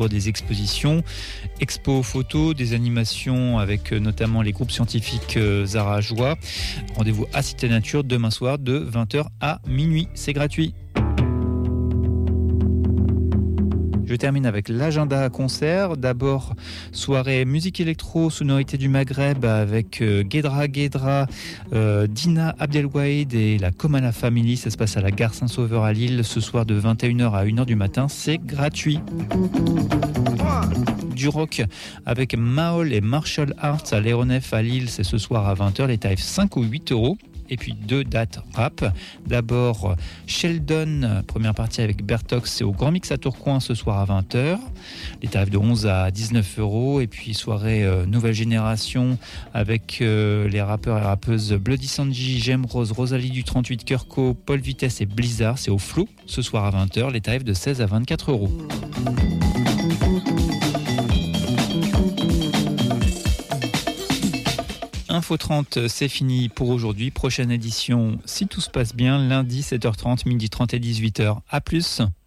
libre des expositions, expo photos, des animations avec notamment les groupes scientifiques Zarajois. Rendez-vous à Cité Nature demain soir de 20h à minuit. C'est gratuit. Je termine avec l'agenda concert. D'abord, soirée musique électro, sonorité du Maghreb avec Guedra, Dina Abdelwahid et la Komala Family. Ça se passe à la gare Saint-Sauveur à Lille ce soir de 21h à 1h du matin. C'est gratuit. Du rock avec Maol et Martial Arts à l'Aéronef à Lille. C'est ce soir à 20h. Les tarifs 5 ou 8 euros. Et puis 2 dates rap. D'abord Sheldon, première partie avec Bertox, c'est au Grand Mix à Tourcoing ce soir à 20h. Les tarifs de 11 à 19 euros. Et puis soirée nouvelle génération avec les rappeurs et rappeuses Bloody Sanji, Jem Rose, Rosalie du 38, Kurko, Paul Vitesse et Blizzard. C'est au Flow ce soir à 20h. Les tarifs de 16 à 24 euros. Info 30, c'est fini pour aujourd'hui. Prochaine édition, si tout se passe bien, lundi 7h30, midi 30 et 18h. À plus.